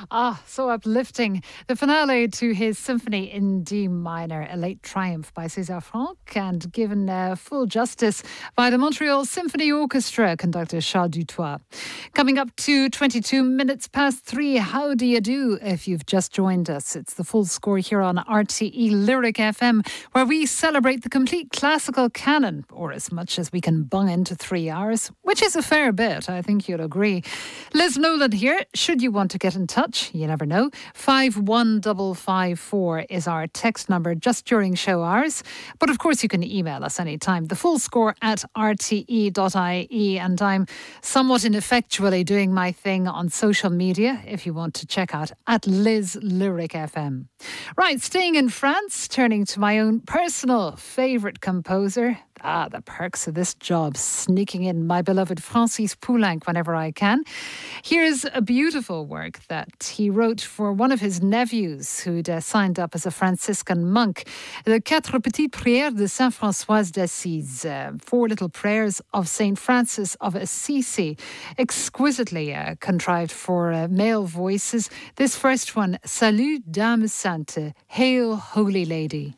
Ah, so uplifting. The finale to his symphony in D minor, A Late Triumph by César Franck, and given full justice by the Montreal Symphony Orchestra conductor Charles Dutoit. Coming up to 22 minutes past 3, how do you do if you've just joined us? It's the full score here on RTE Lyric FM, where we celebrate the complete classical canon, or as much as we can bung into 3 hours, which is a fair bit, I think you'll agree. Liz Nolan here. Should you want to get in touch, you never know, 51554 is our text number just during show hours. But of course you can email us anytime. The full score at rte.ie, and I'm somewhat ineffectually doing my thing on social media if you want to check out at Liz Lyric FM. Right, staying in France, turning to my own personal favourite composer. The perks of this job, sneaking in my beloved Francis Poulenc whenever I can. Here's a beautiful work that he wrote for one of his nephews who'd signed up as a Franciscan monk. The Quatre Petites Prières de Saint François d'Assise, 4 little prayers of Saint Francis of Assisi, exquisitely contrived for male voices. This first one, Salut Dame Sainte, Hail Holy Lady.